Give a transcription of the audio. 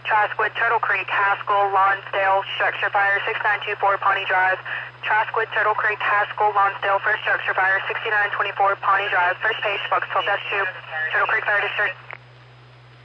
Trasquid, Turtle Creek, Haskell, Lonsdale, structure fire 6924 Pawnee Drive. Trasquid, Turtle Creek, Haskell, Lonsdale, first structure fire 6924 Pawnee Drive. First page, Fox 12-2, Turtle Creek Fire District.